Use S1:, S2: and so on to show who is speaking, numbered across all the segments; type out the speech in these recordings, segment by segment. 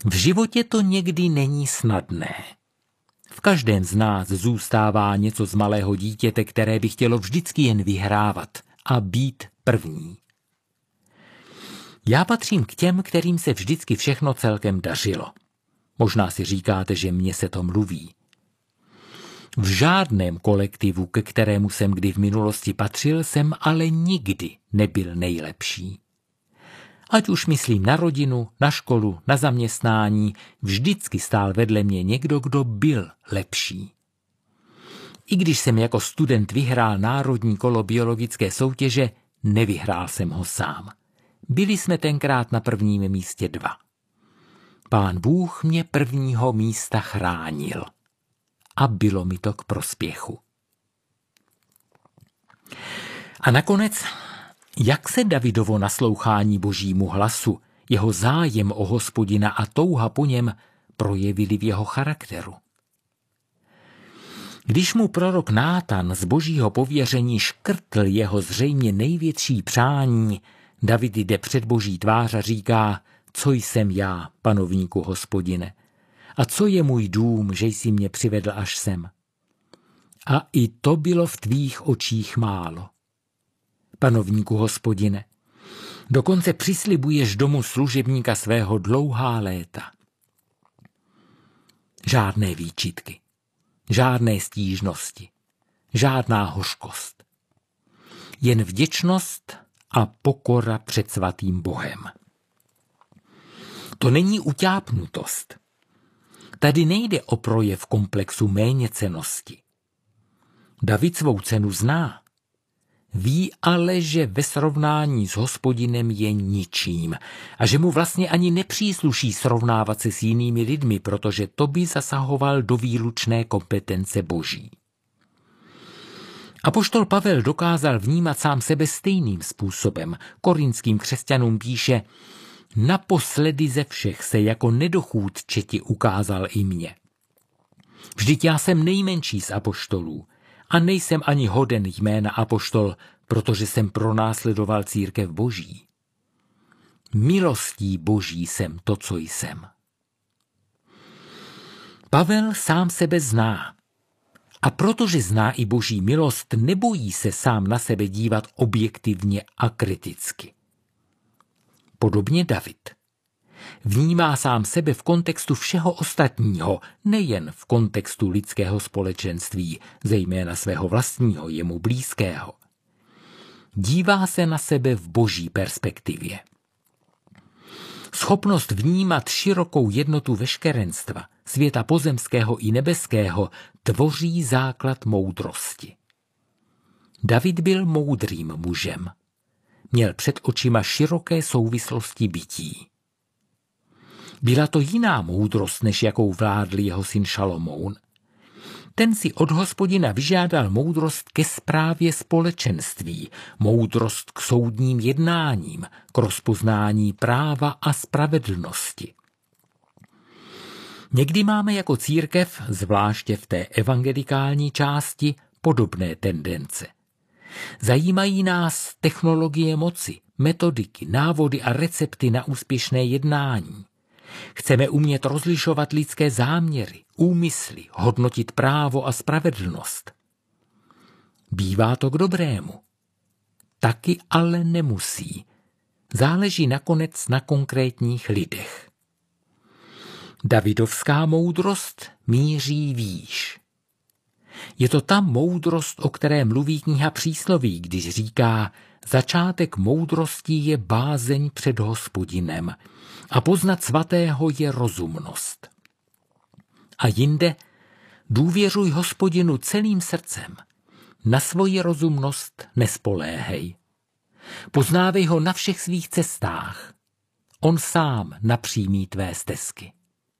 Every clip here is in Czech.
S1: V životě to někdy není snadné. V každém z nás zůstává něco z malého dítěte, které by chtělo vždycky jen vyhrávat a být první. Já patřím k těm, kterým se vždycky všechno celkem dařilo. Možná si říkáte, že mně se to mluví. V žádném kolektivu, ke kterému jsem kdy v minulosti patřil, jsem ale nikdy nebyl nejlepší. Ať už myslím na rodinu, na školu, na zaměstnání, vždycky stál vedle mě někdo, kdo byl lepší. I když jsem jako student vyhrál národní kolo biologické soutěže, nevyhrál jsem ho sám. Byli jsme tenkrát na prvním místě 2. Pán Bůh mě prvního místa chránil. A bylo mi to k prospěchu. A nakonec, jak se Davidovo naslouchání Božímu hlasu, jeho zájem o Hospodina a touha po něm projevili v jeho charakteru? Když mu prorok Nátan z Božího pověření škrtl jeho zřejmě největší přání, David jde před Boží tvář a říká: co jsem já, panovníku Hospodine? A co je můj dům, že jsi mě přivedl až sem? A i to bylo v tvých očích málo. Panovníku Hospodine, dokonce přislibuješ domu služebníka svého dlouhá léta. Žádné výčitky, žádné stížnosti, žádná hořkost. Jen vděčnost a pokora před svatým Bohem. To není utápnutost. Tady nejde o projev komplexu méněcennosti. David svou cenu zná. Ví ale, že ve srovnání s Hospodinem je ničím a že mu vlastně ani nepřísluší srovnávat se s jinými lidmi, protože to by zasahoval do výlučné kompetence Boží. Apoštol Pavel dokázal vnímat sám sebe stejným způsobem. Korinským křesťanům píše: naposledy ze všech se jako nedochůdče ti ukázal i mě. Vždyť já jsem nejmenší z apoštolů a nejsem ani hoden jména apoštol, protože jsem pronásledoval církev Boží. Milostí Boží jsem to, co jsem. Pavel sám sebe zná. A protože zná i Boží milost, nebojí se sám na sebe dívat objektivně a kriticky. Podobně David. Vnímá sám sebe v kontextu všeho ostatního, nejen v kontextu lidského společenství, zejména svého vlastního, jemu blízkého. Dívá se na sebe v Boží perspektivě. Schopnost vnímat širokou jednotu veškerenstva, světa pozemského i nebeského, tvoří základ moudrosti. David byl moudrým mužem. Měl před očima široké souvislosti bytí. Byla to jiná moudrost, než jakou vládl jeho syn Šalomoun. Ten si od Hospodina vyžádal moudrost ke správě společenství, moudrost k soudním jednáním, k rozpoznání práva a spravedlnosti. Někdy máme jako církev, zvláště v té evangelikální části, podobné tendence. Zajímají nás technologie moci, metodiky, návody a recepty na úspěšné jednání. Chceme umět rozlišovat lidské záměry, úmysly, hodnotit právo a spravedlnost. Bývá to k dobrému. Taky ale nemusí. Záleží nakonec na konkrétních lidech. Davidovská moudrost míří výš. Je to ta moudrost, o které mluví kniha Přísloví, když říká: začátek moudrosti je bázeň před Hospodinem a poznat svatého je rozumnost. A jinde: důvěřuj Hospodinu celým srdcem, na svoji rozumnost nespoléhej. Poznávej ho na všech svých cestách, on sám napřímí tvé stezky.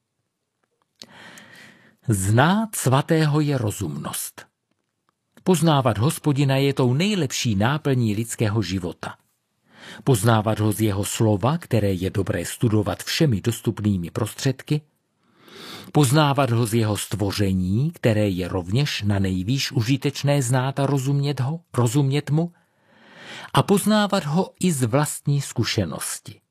S1: Znát svatého je rozumnost. Poznávat Hospodina je tou nejlepší náplní lidského života. Poznávat ho z jeho slova, které je dobré studovat všemi dostupnými prostředky. Poznávat ho z jeho stvoření, které je rovněž na nejvýš užitečné znát a rozumět mu. A poznávat ho i z vlastní zkušenosti.